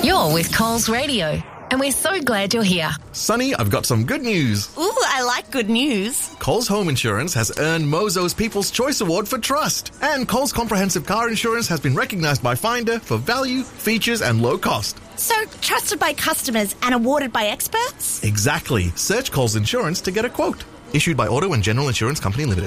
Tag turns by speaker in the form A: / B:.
A: You're with Coles Radio, and we're so glad you're here.
B: Sonny, I've got some good news.
C: Ooh, I like good news.
B: Coles Home Insurance has earned Mozo's People's Choice Award for trust. And Coles Comprehensive Car Insurance has been recognised by Finder for value, features and low cost.
C: So, trusted by customers and awarded by experts?
B: Exactly. Search Coles Insurance to get a quote. Issued by Auto and General Insurance Company Limited.